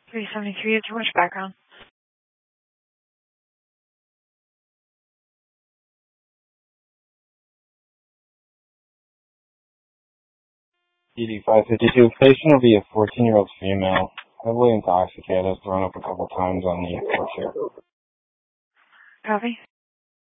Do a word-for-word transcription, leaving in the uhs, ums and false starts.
three seventy-three, too much background. E D five fifty-two, patient will be a fourteen-year-old female, heavily intoxicated, thrown up a couple times on the floor chair. Copy.